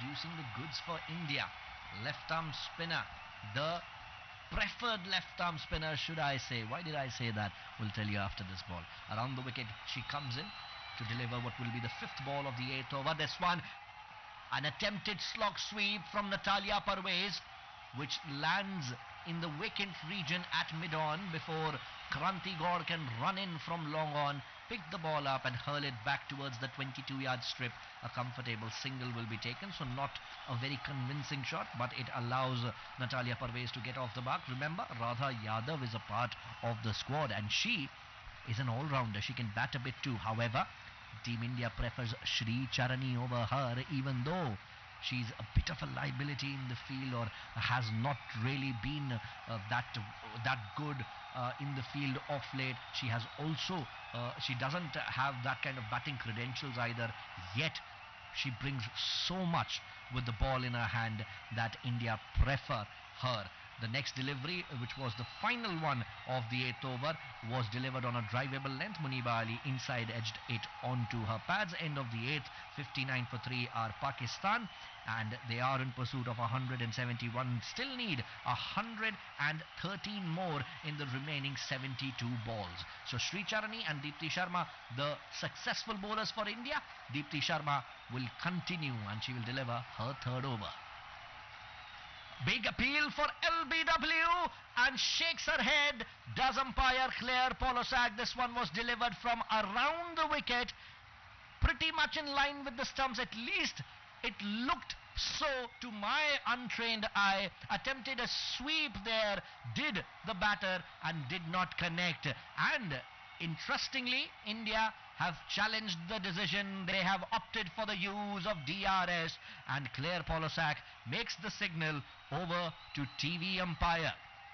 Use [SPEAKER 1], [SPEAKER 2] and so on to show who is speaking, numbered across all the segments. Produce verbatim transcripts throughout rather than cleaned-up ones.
[SPEAKER 1] producing the goods for India. Left arm spinner, the preferred left arm spinner, should I say. Why did I say that? We'll tell you after this ball. Around the wicket she comes in to deliver what will be the fifth ball of the eighth over. This one, an attempted slog sweep from Natalia Parvez, which lands in the vacant region at mid-on before Kranti Gaur can run in from long on, pick the ball up and hurl it back towards the twenty-two yard strip. A comfortable single will be taken, so not a very convincing shot, but it allows Natalia Parvez to get off the mark. Remember, Radha Yadav is a part of the squad and she is an all-rounder. She can bat a bit too. However, Team India prefers Sri Charani over her, even though she's a bit of a liability in the field or has not really been uh, that that good uh, in the field of late. She has also, uh, she doesn't have that kind of batting credentials either, yet she brings so much with the ball in her hand that India prefer her. The next delivery, which was the final one of the eighth over, was delivered on a drivable length. Muniba Ali inside edged it onto her pads. End of the eighth, fifty-nine for three are Pakistan, and they are in pursuit of one hundred seventy-one. Still need one hundred thirteen more in the remaining seventy-two balls. So Sri Charani and Deepti Sharma, the successful bowlers for India. Deepti Sharma will continue and she will deliver her third over. Big appeal for L B W and shakes her head. Does umpire Claire Polosak. This one was delivered from around the wicket, pretty much in line with the stumps. At least it looked so to my untrained eye. Attempted a sweep there, did the batter and did not connect. And interestingly, India have challenged the decision. They have opted for the use of D R S and Claire Polosak makes the signal over to T V umpire.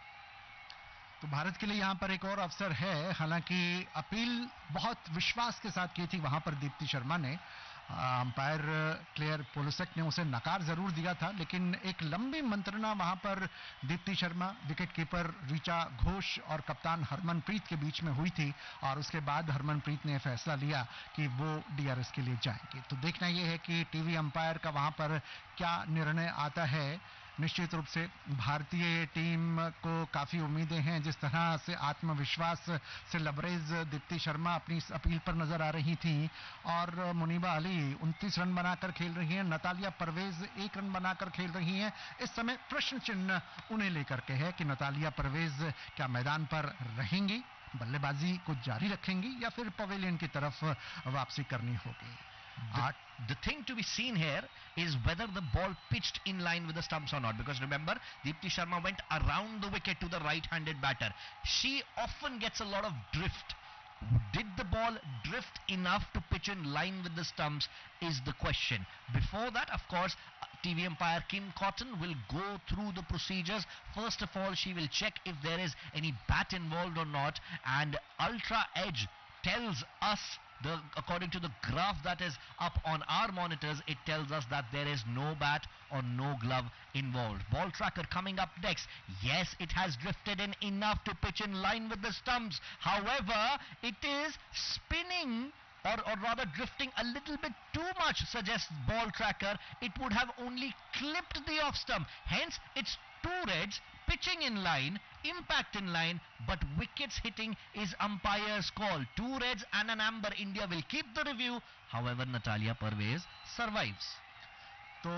[SPEAKER 2] तो भारत के लिए यहाँ पर एक और अवसर है. हालांकि अपील बहुत विश्वास के साथ की थी वहां पर दीप्ति शर्मा ने. अंपायर क्लेयर पोलोसेक ने उसे नकार जरूर दिया था, लेकिन एक लंबी मंत्रणा वहां पर दीप्ति शर्मा, विकेट कीपर ऋचा घोष और कप्तान हरमनप्रीत के बीच में हुई थी और उसके बाद हरमनप्रीत ने फैसला लिया कि वो डीआरएस के लिए जाएंगे. तो देखना यह है कि टीवी अंपायर का वहां पर क्या निर्णय आता है. निश्चित रूप से भारतीय टीम को काफी उम्मीदें हैं. जिस तरह से आत्मविश्वास से लबरेज दीप्ति शर्मा अपनी इस अपील पर नजर आ रही थी और मुनीबा अली उनतीस रन बनाकर खेल रही हैं, नतालिया परवेज एक रन बनाकर खेल रही हैं. इस समय प्रश्न चिन्ह उन्हें लेकर के है कि नतालिया परवेज क्या मैदान पर रहेंगी, बल्लेबाजी को जारी रखेंगी या फिर पवेलियन की तरफ वापसी करनी होगी.
[SPEAKER 1] The, the thing to be seen here is whether the ball pitched in line with the stumps or not, because remember, Deepti Sharma went around the wicket to the right-handed batter. She often gets a lot of drift. Did the ball drift enough to pitch in line with the stumps is the question. Before that, of course, T V umpire Kim Cotton will go through the procedures. First of all, she will check if there is any bat involved or not, and Ultra Edge tells us, the according to the graph that is up on our monitors, it tells us that there is no bat or no glove involved. Ball tracker coming up next. Yes, it has drifted in enough to pitch in line with the stumps. However, it is spinning, or, or rather drifting a little bit too much, suggests ball tracker. It would have only clipped the off stump. Hence, it's two reds, pitching in line, impact in line, but wickets hitting is umpire's call. Two reds and an amber. India will keep the review. However, Natalia Parvez survives.
[SPEAKER 2] तो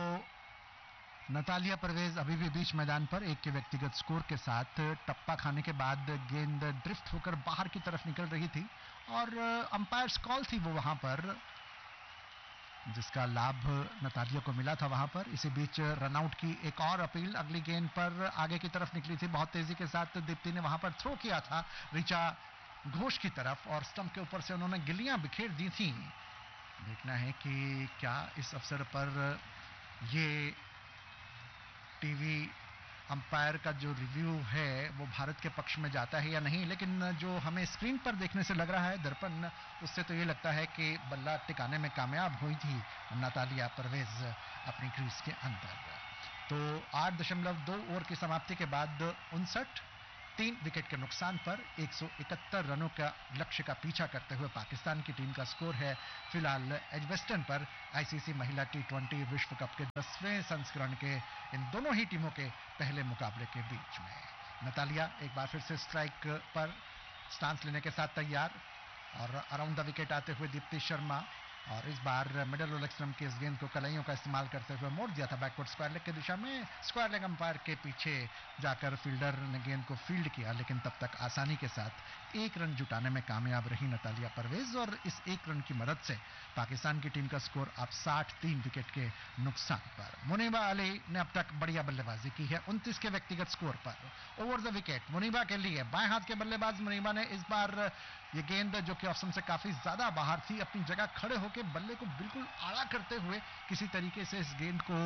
[SPEAKER 2] Natalia Parvez अभी भी बीच मैदान पर एक के व्यक्तिगत score के साथ टप्पा खाने के बाद गेंद ड्रिफ्ट होकर बाहर की तरफ निकल रही थी और अंपायर्स कॉल थी वो वहां पर, जिसका लाभ नतालिया को मिला था वहां पर. इसी बीच रनआउट की एक और अपील अगली गेंद पर आगे की तरफ निकली थी. बहुत तेजी के साथ दीप्ति ने वहां पर थ्रो किया था ऋचा घोष की तरफ और स्टंप के ऊपर से उन्होंने गिल्लियां बिखेर दी थी. देखना है कि क्या इस अवसर पर ये टीवी अंपायर का जो रिव्यू है वो भारत के पक्ष में जाता है या नहीं. लेकिन जो हमें स्क्रीन पर देखने से लग रहा है दर्पण, उससे तो ये लगता है कि बल्ला टिकाने में कामयाब हुई थी नतालिया परवेज अपनी क्रीज के अंदर. तो आठ दशमलव दो ओवर की समाप्ति के बाद उनसठ तीन विकेट के नुकसान पर एक सौ इकहत्तर रनों का लक्ष्य का पीछा करते हुए पाकिस्तान की टीम का स्कोर है फिलहाल एजबेस्टन पर आईसीसी महिला टी ट्वेंटी विश्व कप के दसवें संस्करण के इन दोनों ही टीमों के पहले मुकाबले के बीच में। नतालिया एक बार फिर से स्ट्राइक पर स्टांस लेने के साथ तैयार और अराउंड द विकेट आते हुए दीप्ति शर्मा, और इस बार मिडल ओवर स्टंप की इस गेंद को कलाइयों का इस्तेमाल करते हुए मोड़ दिया था बैकवर्ड स्क्वायर लेग की दिशा में। स्क्वायर लेग अंपायर के पीछे जाकर फील्डर ने गेंद को फील्ड किया, लेकिन तब तक आसानी के साथ एक रन जुटाने में कामयाब रही नतालिया परवेज, और इस एक रन की मदद से पाकिस्तान की टीम का स्कोर अब साठ तीन विकेट के नुकसान पर। मुनीबा अली ने अब तक बढ़िया बल्लेबाजी की है उनतीस के व्यक्तिगत स्कोर पर। ओवर द विकेट मुनीबा के लिए बाएं हाथ के बल्लेबाज मुनीबा ने इस बार ये गेंद जो कि ऑफ स्टंप से काफी ज्यादा बाहर थी, अपनी जगह खड़े होकर बल्ले को बिल्कुल आड़ा करते हुए किसी तरीके से इस गेंद को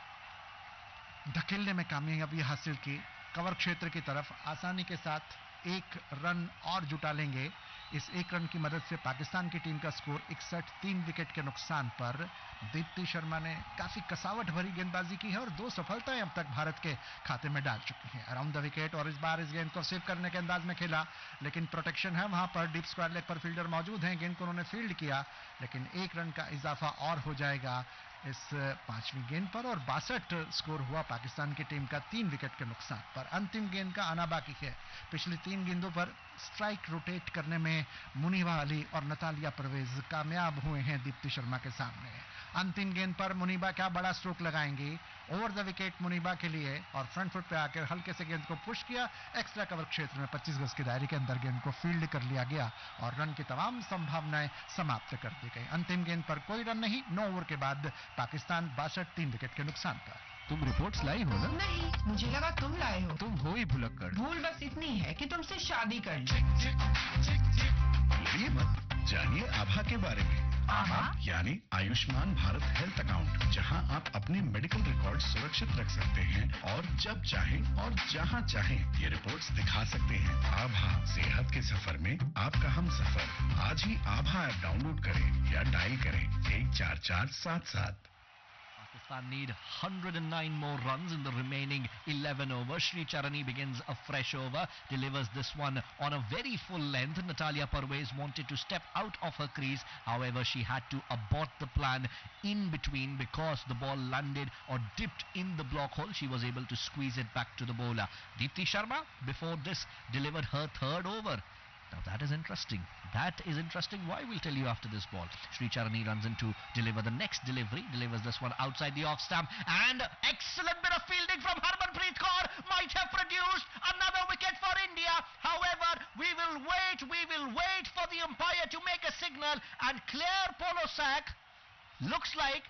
[SPEAKER 2] धकेलने में कामयाबी हासिल की। कवर क्षेत्र की तरफ आसानी के साथ एक रन और जुटा लेंगे। इस एक रन की मदद से पाकिस्तान की टीम का स्कोर इकसठ तीन विकेट के नुकसान पर। दीप्ति शर्मा ने काफी कसावट भरी गेंदबाजी की है और दो सफलताएं अब तक भारत के खाते में डाल चुकी हैं अराउंड द विकेट, और इस बार इस गेंद को सेव करने के अंदाज में खेला, लेकिन प्रोटेक्शन है वहां पर, डीप स्क्वायर लेग पर फील्डर मौजूद हैं, गेंद को उन्होंने फील्ड किया, लेकिन एक रन का इजाफा और हो जाएगा इस पांचवीं गेंद पर, और बासठ स्कोर हुआ पाकिस्तान की टीम का तीन विकेट के नुकसान पर। अंतिम गेंद का आना बाकी है। पिछली तीन गेंदों पर स्ट्राइक रोटेट करने में मुनीबा अली और नतालिया परवेज कामयाब हुए हैं दीप्ति शर्मा के सामने। अंतिम गेंद पर मुनीबा क्या बड़ा stroke लगाएंगी। Over the wicket Muniba के लिए, और फ्रंट फुट पे आकर हल्के से गेंद को पुश किया, एक्स्ट्रा कवर क्षेत्र में पच्चीस गज के दायरे के अंदर गेंद को फील्ड कर लिया गया और रन की तमाम संभावनाएं समाप्त कर दी गई। अंतिम गेंद पर कोई रन नहीं। नौ ओवर के बाद पाकिस्तान बासठ तीन विकेट के नुकसान पर।
[SPEAKER 3] तुम रिपोर्ट्स लाई हो ना?
[SPEAKER 4] नहीं, मुझे लगा तुम लाए हो।
[SPEAKER 3] तुम हो ही भुलक्कड़।
[SPEAKER 4] भूल बस इतनी है कि तुमसे शादी कर ली।
[SPEAKER 5] ये मत जानिए आभा के बारे में।
[SPEAKER 4] आभा
[SPEAKER 5] यानी आयुष्मान भारत हेल्थ अकाउंट, जहां आप अपने मेडिकल रिकॉर्ड सुरक्षित रख सकते हैं और जब चाहें और जहां चाहें ये रिपोर्ट्स दिखा सकते हैं। आभा सेहत के सफर में आपका हम सफर। आज ही आभा ऐप डाउनलोड करें या डायल करें एक चार चार सात सात।
[SPEAKER 1] Pakistan need one hundred nine more runs in the remaining eleven overs. Sri Charani begins a fresh over, delivers this one on a very full length. Natalia Parvez wanted to step out of her crease. However, she had to abort the plan in between because the ball landed or dipped in the block hole. She was able to squeeze it back to the bowler. Deepti Sharma, before this, delivered her third over. Now that is interesting. That is interesting. Why? We'll tell you after this ball. Sri Charani runs in to deliver the next delivery. Delivers this one outside the off stump. And excellent bit of fielding from Harmanpreet Kaur. Might have produced another wicket for India. However, we will wait. We will wait for the umpire to make a signal. And Claire Polosak looks like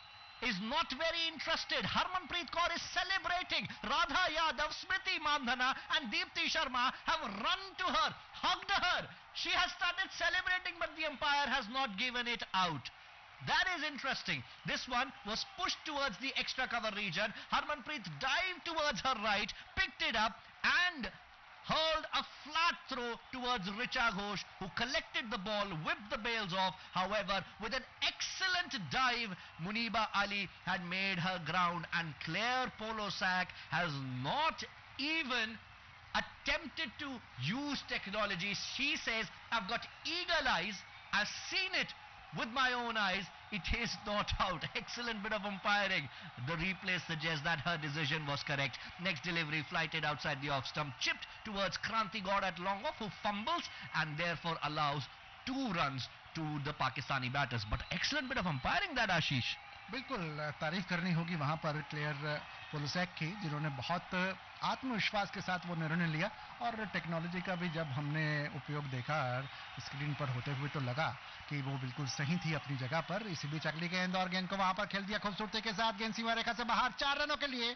[SPEAKER 1] is not very interested. Harmanpreet Kaur is celebrating. Radha Yadav, Smriti Mandhana and Deepti Sharma have run to her, hugged her. She has started celebrating, but the umpire has not given it out. That is interesting. This one was pushed towards the extra cover region. Harmanpreet dived towards her right, picked it up and hurled a flat throw towards Richa Ghosh, who collected the ball, whipped the bails off. However, with an excellent dive, Muniba Ali had made her ground, and Claire Polosak has not even attempted to use technology. She says, I've got eagle eyes, I've seen it with my own eyes, it is not out. Excellent bit of umpiring. The replay suggests that her decision was correct. Next delivery flighted outside the off stump, chipped towards Kranti God at long off, who fumbles and therefore allows two runs to the Pakistani batters. But excellent bit of umpiring that, Ashish.
[SPEAKER 2] बिल्कुल तारीफ करनी होगी वहां पर clear पोलोसैक की, जिन्होंने बहुत आत्मविश्वास के साथ वो निर्णय लिया, और टेक्नोलॉजी का भी जब हमने उपयोग देखा स्क्रीन पर होते हुए तो लगा कि वो बिल्कुल सही थी अपनी जगह पर। इसी बीच अगली गेंद, और गेंद को वहां पर खेल दिया खूबसूरती के साथ, गेंद सीमा रेखा से बाहर, चार रनों के लिए।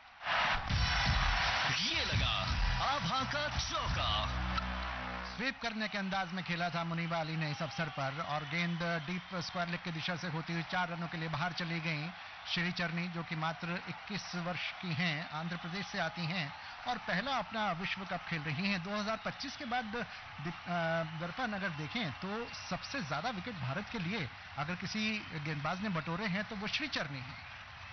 [SPEAKER 3] ये लगा आभा का चौका।
[SPEAKER 2] स्वीप करने के अंदाज में खेला था मुनीबा अली ने इस अवसर पर, और गेंद डीप स्क्वायर लेग की दिशा से होती हुई चार रनों के लिए बाहर चली गई। श्री चरनी, जो कि मात्र इक्कीस वर्ष की हैं, आंध्र प्रदेश से आती हैं और पहला अपना विश्व कप खेल रही हैं। दो हज़ार पच्चीस के बाद दर्पण अगर देखें तो सबसे ज्यादा विकेट भारत के लिए अगर किसी गेंदबाज ने बटोरे हैं तो वो श्री चरनी हैं।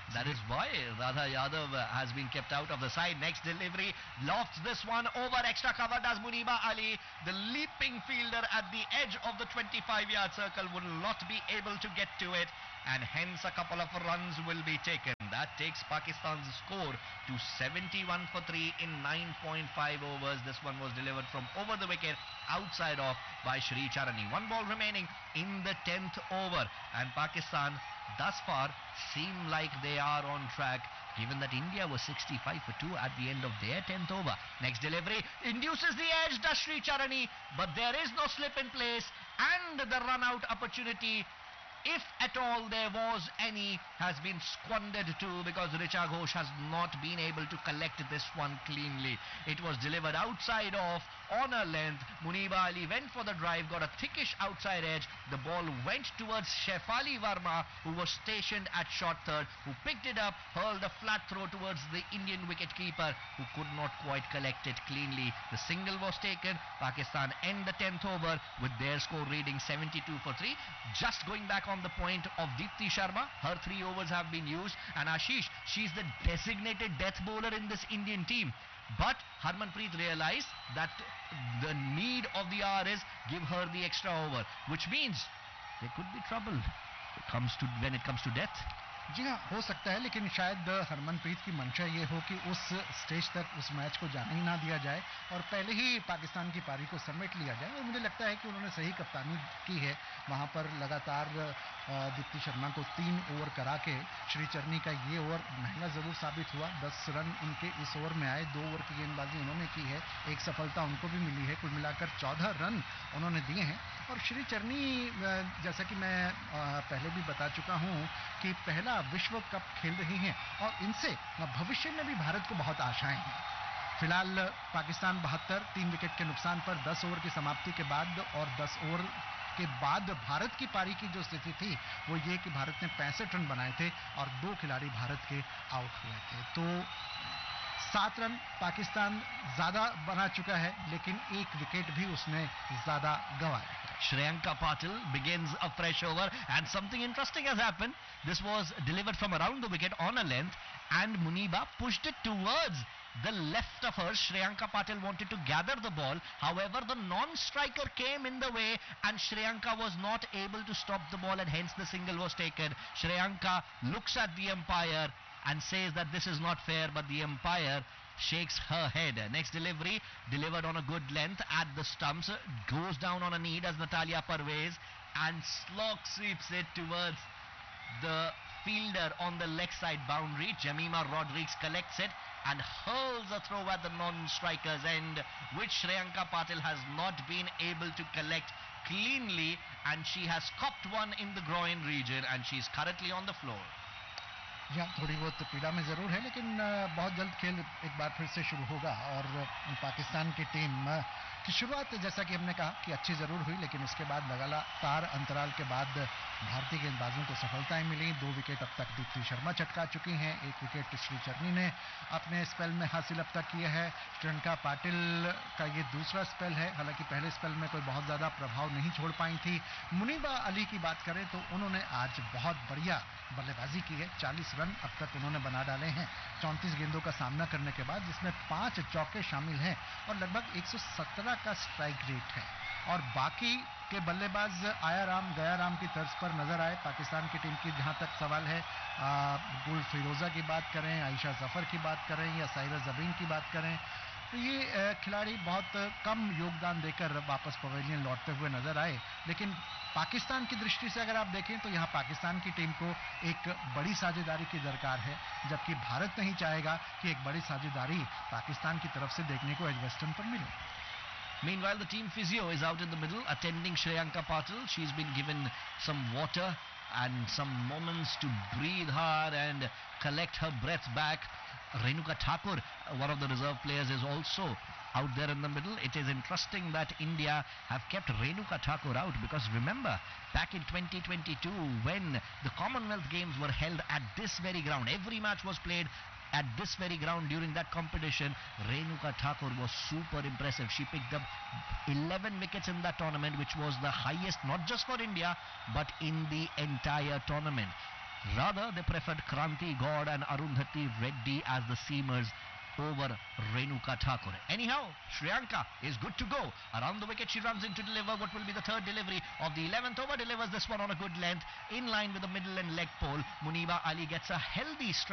[SPEAKER 1] That is why Radha Yadav uh, has been kept out of the side. Next delivery, lofts this one over extra cover does Muniba Ali. The leaping fielder at the edge of the twenty-five yard circle will not be able to get to it, and hence a couple of runs will be taken. That takes Pakistan's score to seventy-one for three in nine point five overs. This one was delivered from over the wicket, outside off by Sri Charani. One ball remaining in the tenth over, and Pakistan thus far seem like they are on track, given that India was sixty-five for two at the end of their tenth over. Next delivery induces the edge, does Sri Charani, but there is no slip in place, and the run out opportunity, if at all there was any, has been squandered too, because Richa Ghosh has not been able to collect this one cleanly. It was delivered outside off on a length. Muniba Ali went for the drive, got a thickish outside edge. The ball went towards Shefali Verma, who was stationed at short third, who picked it up, hurled a flat throw towards the Indian wicketkeeper, who could not quite collect it cleanly. The single was taken. Pakistan end the tenth over with their score reading seventy-two for three. Just going back on the point of Deepti Sharma, her three overs have been used, and Ashish, she's the designated death bowler in this Indian team. But Harmanpreet realized that the need of the hour is give her the extra over, which means there could be trouble it comes to when it comes to death.
[SPEAKER 2] जी हाँ, हो सकता है, लेकिन शायद हरमनप्रीत की मंशा ये हो कि उस स्टेज तक उस मैच को जाने ही ना दिया जाए और पहले ही पाकिस्तान की पारी को समेट लिया जाए। और मुझे लगता है कि उन्होंने सही कप्तानी की है। वहाँ पर लगातार दीप्ति शर्मा को तीन ओवर करा के श्री चरनी का ये ओवर महंगा ज़रूर साबित हुआ। दस रन उनके इस ओवर में आए, दो ओवर की गेंदबाजी उन्होंने की है, एक सफलता उनको भी मिली है। कुल मिलाकर चौदह रन उन्होंने दिए हैं। और श्री चरनी, जैसा कि मैं पहले भी बता चुका हूँ कि पहला विश्व कप खेल रही हैं और इनसे भविष्य में भी भारत को बहुत आशाएं हैं। फिलहाल पाकिस्तान बहत्तर, तीन विकेट के नुकसान पर दस ओवर की समाप्ति के बाद और दस ओवर के बाद भारत की पारी की जो स्थिति थी वो ये कि भारत ने पैंसठ रन बनाए थे और दो खिलाड़ी भारत के आउट हुए थे। तो सात रन पाकिस्तान ज्यादा बना चुका है, लेकिन एक विकेट भी उसने ज्यादा गंवाया है।
[SPEAKER 1] Shreyanka Patil begins a fresh over, and something interesting has happened. This was delivered from around the wicket on a length, and Muniba pushed it towards the left of her. Shreyanka Patil wanted to gather the ball. However, the non-striker came in the way, and Shreyanka was not able to stop the ball, and hence the single was taken. Shreyanka looks at the umpire and says that this is not fair, but the umpire shakes her head. Next delivery, delivered on a good length at the stumps, goes down on a knee as Natalia Parvez, and slog sweeps it towards the fielder on the leg side boundary. Jemima Rodriguez collects it and hurls a throw at the non-striker's end, which Shreyanka Patil has not been able to collect cleanly, and she has copped one in the groin region, and she's currently on the floor.
[SPEAKER 2] या थोड़ी बहुत पीड़ा में ज़रूर है, लेकिन बहुत जल्द खेल एक बार फिर से शुरू होगा। और पाकिस्तान की टीम की शुरुआत, जैसा कि हमने कहा कि अच्छी ज़रूर हुई, लेकिन उसके बाद लगातार अंतराल के बाद भारतीय गेंदबाजों को सफलताएं मिली। दो विकेट अब तक दीप्ति शर्मा चटका चुकी हैं, एक विकेट श्री चरनी ने अपने स्पेल में हासिल अब तक किया है। श्रेयंका पाटिल का ये दूसरा स्पेल है, हालांकि पहले स्पेल में कोई बहुत ज़्यादा प्रभाव नहीं छोड़ पाई थी। मुनीबा अली की बात करें तो उन्होंने आज बहुत बढ़िया बल्लेबाजी की है। चालीस रन अब तक उन्होंने बना डाले हैं चौंतीस गेंदों का सामना करने के बाद, जिसमें पांच चौके शामिल हैं और लगभग एक सौ सत्रह का स्ट्राइक रेट है। और बाकी के बल्लेबाज आया राम गया राम की तर्ज पर नजर आए। पाकिस्तान की टीम की जहां तक सवाल है, गुल फिरोजा की बात करें, आयशा जफर की बात करें या साइरा जबीन की बात करें, तो ये खिलाड़ी बहुत कम योगदान देकर वापस पवेलियन लौटते हुए नजर आए। लेकिन पाकिस्तान की दृष्टि से अगर आप देखें तो यहाँ पाकिस्तान की टीम को एक बड़ी साझेदारी की दरकार है, जबकि भारत नहीं चाहेगा कि एक बड़ी साझेदारी पाकिस्तान की तरफ से देखने को एजवेस्टन पर मिले।
[SPEAKER 1] Meanwhile, the team physio is out in the middle attending Shreyanka Patil. She's been given some water and some moments to breathe hard and collect her breath back. Renuka Thakur, one of the reserve players, is also out there in the middle. It is interesting that India have kept Renuka Thakur out, because remember, back in twenty twenty-two, when the Commonwealth Games were held at this very ground, every match was played at this very ground during that competition, Renuka Thakur was super impressive. She picked up eleven wickets in that tournament, which was the highest not just for India but in the entire tournament. Rather, they preferred Kranti God and Arundhati Reddy as the seamers over Renuka Thakur. Anyhow, Shriyanka is good to go. Around the wicket she runs in to deliver what will be the third delivery of the eleventh over. Delivers this one on a good length in line with the middle and leg pole. Muniba Ali gets a healthy strike.